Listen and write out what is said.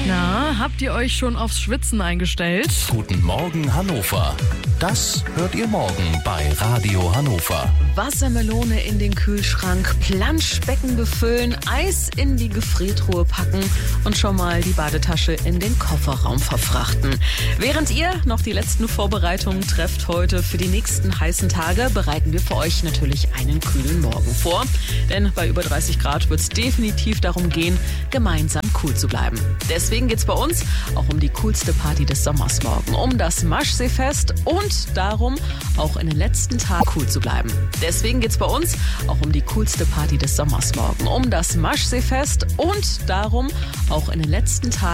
Na, habt ihr euch schon aufs Schwitzen eingestellt? Guten Morgen Hannover. Das hört ihr morgen bei Radio Hannover. Wassermelone in den Kühlschrank, Planschbecken befüllen, Eis in die Gefriertruhe packen und schon mal die Badetasche in den Kofferraum verfrachten. Während ihr noch die letzten Vorbereitungen trefft heute für die nächsten heißen Tage, bereiten wir für euch natürlich einen kühlen Morgen vor. Denn bei über 30 Grad wird es definitiv darum gehen, gemeinsam cool zu bleiben. Deswegen geht's bei uns auch um die coolste Party des Sommers morgen, um das Maschseefest und darum, auch in den letzten Tagen cool zu bleiben. Deswegen geht's bei uns auch um die coolste Party des Sommers morgen, um das Maschseefest und darum, auch in den letzten Tagen